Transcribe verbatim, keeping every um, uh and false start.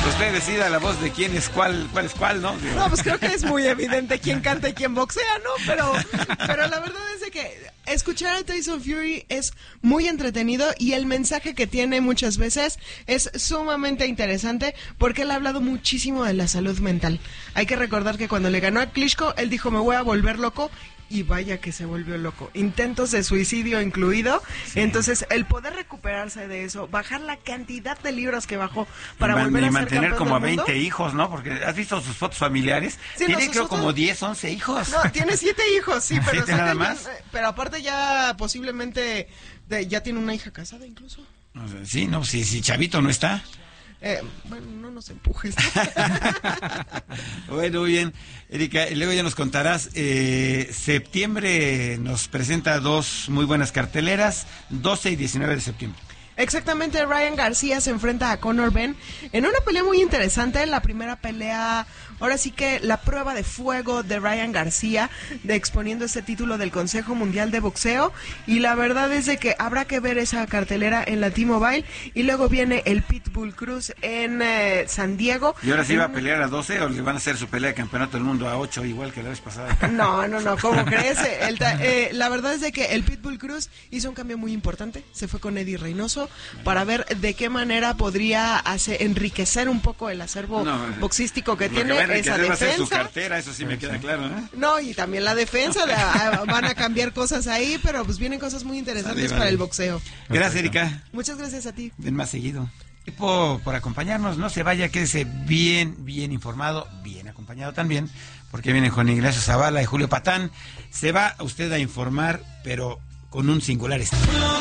Usted decida la voz de quién es cuál, cuál es cuál, ¿no? No, pues creo que es muy evidente quién canta y quién boxea, ¿no? Pero, pero la verdad es de que escuchar a Tyson Fury es muy entretenido y el mensaje que tiene muchas veces es sumamente interesante porque él ha hablado muchísimo de la salud mental. Hay que recordar que cuando le ganó a Klitschko, él dijo, me voy a volver loco. Y vaya que se volvió loco. Intentos de suicidio incluido. Sí. Entonces, el poder recuperarse de eso, bajar la cantidad de libras que bajó para y volver y a ser mantener campeón como a del mundo. veinte hijos, ¿no? Porque has visto sus fotos familiares. Sí, tiene no, creo fotos... como diez, once hijos. No, tiene siete hijos, sí, pero ¿Siete nada más? Ya, pero aparte ya posiblemente de, ya tiene una hija casada incluso. O sea, sí, no, si, si Chavito no está. Eh, bueno, no nos empujes. Bueno, muy bien, Erika, luego ya nos contarás. Eh, septiembre nos presenta dos muy buenas carteleras, doce y diecinueve de septiembre. Exactamente, Ryan García se enfrenta a Conor Benn en una pelea muy interesante. La primera pelea, ahora sí que la prueba de fuego de Ryan García, de exponiendo este título del Consejo Mundial de Boxeo. Y la verdad es de que habrá que ver esa cartelera en la T-Mobile. Y luego viene el Pitbull Cruz en eh, San Diego. ¿Y ahora sí en... va a pelear a doce o le van a hacer su pelea de campeonato del mundo a ocho, igual que la vez pasada? No, no, no, ¿cómo crees? El ta- eh, la verdad es de que el Pitbull Cruz hizo un cambio muy importante. Se fue con Eddie Reynoso para ver de qué manera podría hacer, enriquecer un poco el acervo no, boxístico que tiene, que esa defensa. Va a ser su cartera, eso sí me queda claro, ¿eh? No, y también la defensa, la, van a cambiar cosas ahí, pero pues vienen cosas muy interesantes vale, vale. para el boxeo. Gracias, Erika. Muchas gracias a ti. Ven más seguido. Por, por acompañarnos, no se vaya, quédese bien, bien informado, bien acompañado también, porque vienen Juan Ignacio Zavala y Julio Patán. Se va usted a informar, pero con un singular estilo.